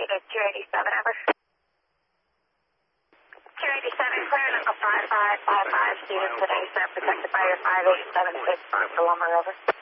to 287, over. 287, clear number 5555, students at 87, protected by your 5876 for Paloma, over.